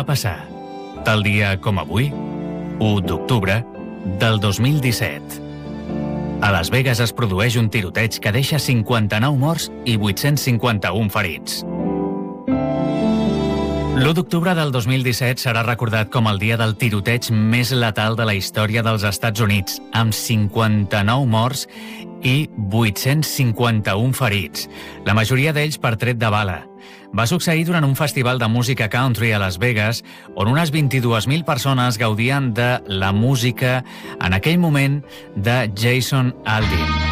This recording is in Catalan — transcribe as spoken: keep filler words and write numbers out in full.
va passar, tal dia com avui, u d'octubre del dos mil disset. A Las Vegas es produeix un tiroteig que deixa cinquanta-nou morts i vuit-cents cinquanta-un ferits. l'u d'octubre del dos mil disset serà recordat com el dia del tiroteig més letal de la història dels Estats Units, amb cinquanta-nou morts i vuit-cents cinquanta-un ferits, la majoria d'ells per tret de bala. Va succeir durant un festival de música country a Las Vegas, on unes vint-i-dues mil persones gaudien de la música, en aquell moment, de Jason Aldean.